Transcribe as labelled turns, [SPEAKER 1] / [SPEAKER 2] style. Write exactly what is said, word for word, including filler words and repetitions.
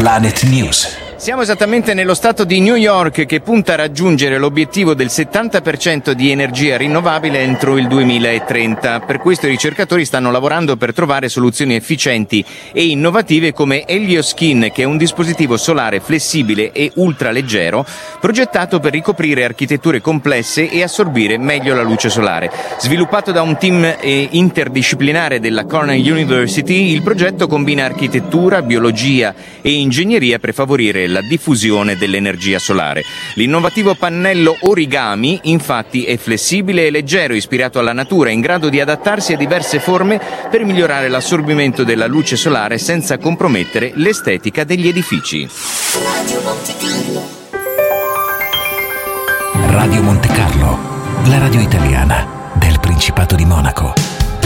[SPEAKER 1] Planet News.
[SPEAKER 2] Siamo esattamente nello stato di New York, che punta a raggiungere l'obiettivo del settanta per cento di energia rinnovabile entro il duemilatrenta. Per questo i ricercatori stanno lavorando per trovare soluzioni efficienti e innovative come Helioskin, che è un dispositivo solare flessibile e ultraleggero progettato per ricoprire architetture complesse e assorbire meglio la luce solare. Sviluppato da un team interdisciplinare della Cornell University, il progetto combina architettura, biologia e ingegneria per favorire la diffusione dell'energia solare. L'innovativo pannello Origami, infatti, è flessibile e leggero, ispirato alla natura, in grado di adattarsi a diverse forme per migliorare l'assorbimento della luce solare senza compromettere l'estetica degli edifici.
[SPEAKER 1] Radio Monte Carlo, la radio italiana del Principato di Monaco.